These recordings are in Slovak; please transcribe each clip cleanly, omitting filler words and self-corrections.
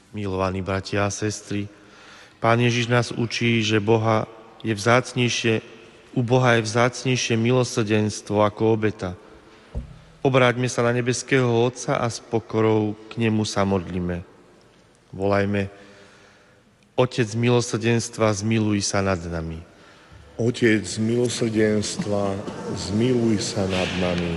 Milovaní bratia a sestry, Pán Ježiš nás učí, že u Boha je vzácnejšie milosrdenstvo ako obeta. Obráťme sa na nebeského Otca a s pokorou k nemu sa modlíme. Volajme: Otec milosrdenstva, zmiluj sa nad nami. Otec milosrdenstva, zmiluj sa nad nami.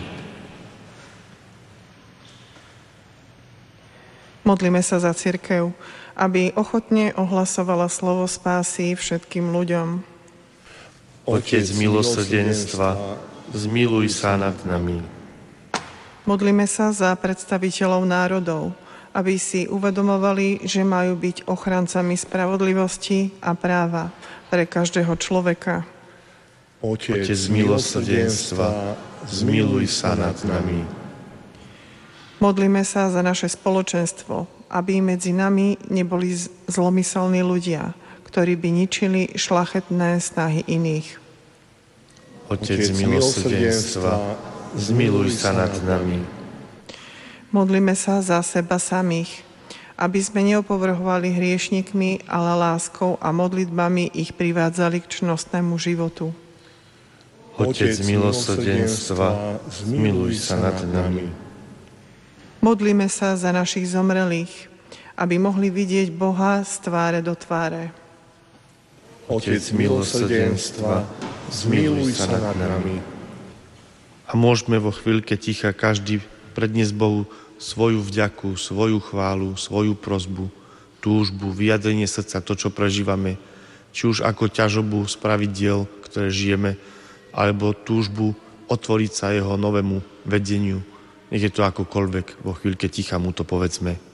Modlíme sa za cirkev, aby ochotne ohlasovala slovo spásy všetkým ľuďom. Otec milosrdenstva, zmiluj sa nad nami. Modlíme sa za predstaviteľov národov, aby si uvedomovali, že majú byť ochrancami spravodlivosti a práva pre každého človeka. Otec milosrdenstva, zmiluj sa nad nami. Modlíme sa za naše spoločenstvo, aby medzi nami neboli zlomyselní ľudia, ktorí by ničili šľachetné snahy iných. Otec milosrdenstva, zmiluj sa nad nami. Modlíme sa za seba samých, aby sme neopovrhovali hriešnikmi, ale láskou a modlitbami ich privádzali k čnostnému životu. Otec milosrdenstva, zmiluj sa nad nami. Modlíme sa za našich zomrelých, aby mohli vidieť Boha z tváre do tváre. Otec milosrdenstva, zmiluj sa nad nami. A môžeme vo chvíľke ticha každý predniesť Bohu svoju vďaku, svoju chválu, svoju prosbu, túžbu, vyjadrenie srdca, to, čo prežívame, či už ako ťažobu spraviť diel, ktoré žijeme, alebo túžbu otvoriť sa jeho novému vedeniu. Nech je to akokoľvek, vo chvíľke ticha mu to povedzme.